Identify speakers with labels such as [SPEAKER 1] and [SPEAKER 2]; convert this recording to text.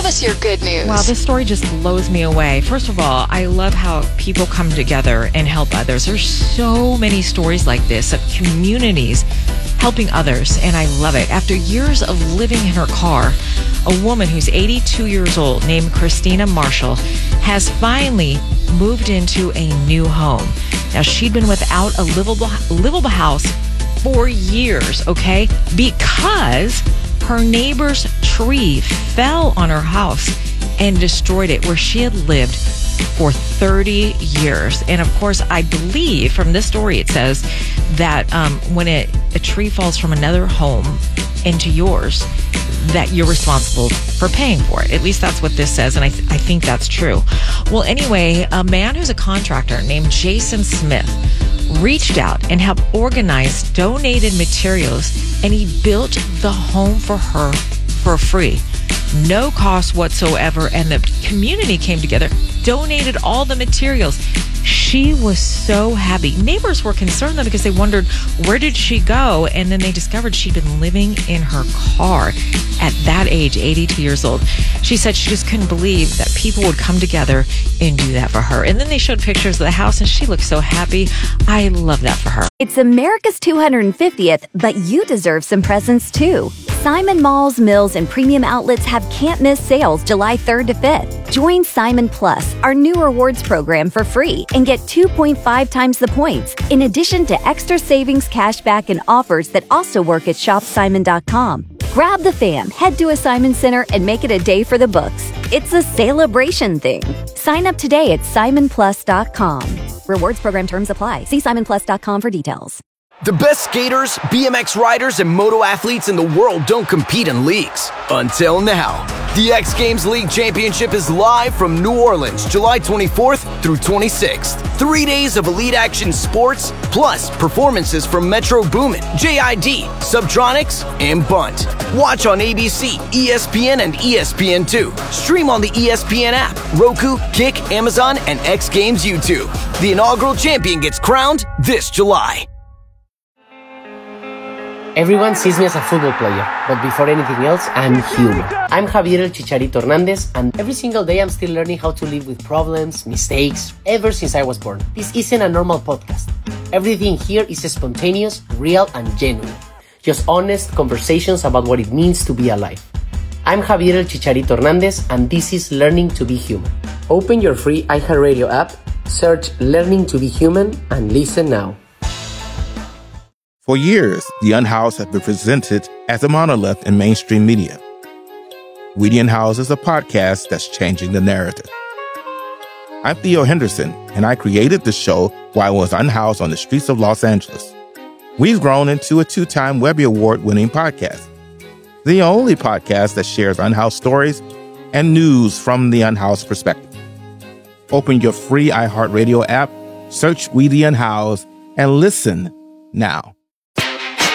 [SPEAKER 1] us your good news.
[SPEAKER 2] Wow, this story just blows me away. First of all, I love how people come together and help others. There's so many stories like this of communities helping others, and I love it. After years of living in her car, a woman who's 82 years old named Christina Marshall has finally moved into a new home. Now, she'd been without a livable house for years, okay? Because her neighbor's tree fell on her house and destroyed it, where she had lived for 30 years. And of course, I believe from this story, it says that when a tree falls from another home into yours, that you're responsible for paying for it. At least that's what this says, and I think that's true. Well, anyway, a man who's a contractor named Jason Smith reached out and helped organize donated materials, and he built the home for her for free. No cost whatsoever, and the community came together, donated all the materials. She was so happy. Neighbors were concerned, though, because they wondered, where did she go? And then they discovered she'd been living in her car at that age, 82 years old. She said she just couldn't believe that people would come together and do that for her. And then they showed pictures of the house, and she looked so happy. I love that for her.
[SPEAKER 3] It's America's 250th, but you deserve some presents, too. Simon Malls, Mills, and Premium Outlets have can't-miss sales July 3rd to 5th. Join Simon Plus, our new rewards program, for free and get 2.5 times the points, in addition to extra savings, cashback, and offers that also work at shopsimon.com. Grab the fam, head to a Simon Center, and make it a day for the books. It's a celebration thing. Sign up today at simonplus.com. Rewards program terms apply. See simonplus.com for details.
[SPEAKER 4] The best skaters, BMX riders, and moto athletes in the world don't compete in leagues. Until now. The X Games League Championship is live from New Orleans, July 24th through 26th. 3 days of elite action sports, plus performances from Metro Boomin, JID, Subtronics, and Bunt. Watch on ABC, ESPN, and ESPN2. Stream on the ESPN app, Roku, Kick, Amazon, and X Games YouTube. The inaugural champion gets crowned this July.
[SPEAKER 5] Everyone sees me as a football player, but before anything else, I'm human. I'm Javier El Chicharito Hernandez, and every single day I'm still learning how to live with problems, mistakes, ever since I was born. This isn't a normal podcast. Everything here is spontaneous, real, and genuine. Just honest conversations about what it means to be alive. I'm Javier El Chicharito Hernandez, and this is Learning to be Human. Open your free iHeartRadio app, search Learning to be Human, and listen now.
[SPEAKER 6] For years, The Unhoused have been presented as a monolith in mainstream media. We the Unhoused is a podcast that's changing the narrative. I'm Theo Henderson, and I created the show while I was unhoused on the streets of Los Angeles. We've grown into a 2-time Webby Award-winning podcast, the only podcast that shares unhoused stories and news from the unhoused perspective. Open your free iHeartRadio app, search We the Unhoused, and listen now.